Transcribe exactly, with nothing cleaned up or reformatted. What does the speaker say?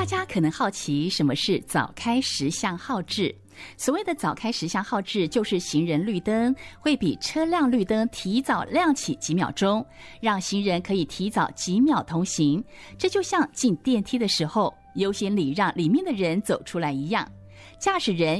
家可能好奇什么是早开十项号志。所谓的早开十项号志，就是行人绿灯会比车辆绿灯提早亮起几秒钟，让行人可以提早几秒通行。这就像进电梯的时候优先礼让里面的人走出来一样，驾驶人